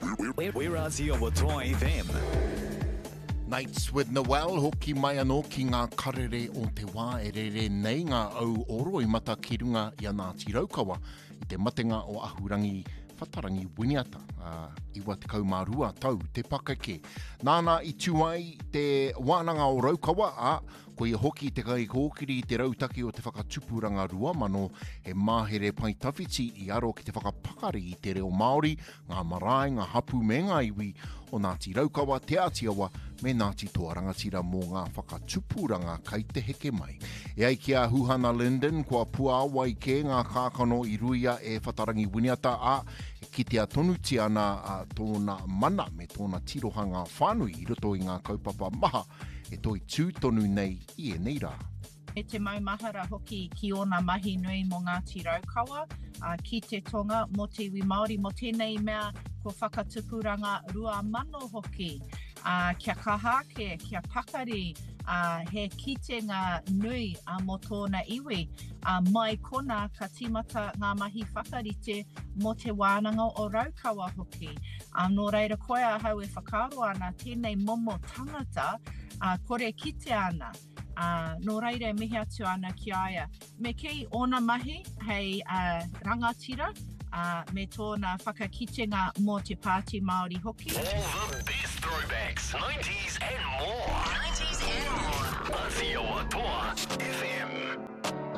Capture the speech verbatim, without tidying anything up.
We're Azio o Toa F M. Nights with Noel, hoki mai anō ki ngā karere o te wā e rere nei ngā au oro i mata ki runga i a Ngāti Raukawa i te matenga o Ahurangi Whatarangi Winiata. Uh, iwa te kaumārua tau, te pakake. Nāna i tuai te wānanga o Raukawa, a koe i hoki te kai kōkiri i te rautaki o te whakatupuranga rua mano he māhere pai tawhiti i aro ki te whakapakari i te reo Māori, ngā marae, ngā hapu me ngā iwi o Ngāti Raukawa, te Ātiawa me Ngāti Toarangatira mō ngā whakatupuranga kai te heke mai. E ai ki a Huhana Linden, kua puawa i ke ngā kākano i ruia e Whatarangi Winiata a ki te atonuti ana a tōna mana me tōna tirohanga whānui i roto i ngā kaupapa maha e toi tū tonu nei i e nei rā. E te maumahara hoki ki ona mahi nui mo Ngāti Raukawa, uh, ki te tonga mo te iwi Māori, mo tēnei mea ko whakatupuranga rua mano hoki. Uh, kia kahake, kia pakari, uh, he kitenga nui uh, mo tōna iwi, uh, mai kona ka timata ngā mahi whakarite mo te wānanga o Raukawa hoki. Uh, nō reira koe a hau e whakaro ana tēnei momo tangata, uh, kore kite ana. Uh, nō reira e mihi atu ana ki aia. Me kei ona mahi hei uh, rangatira, uh, me tōna whakakitenga mō te Pāti Māori hoki. All the best throwbacks, nineties and more. nineties and more. Azio o Toa F M.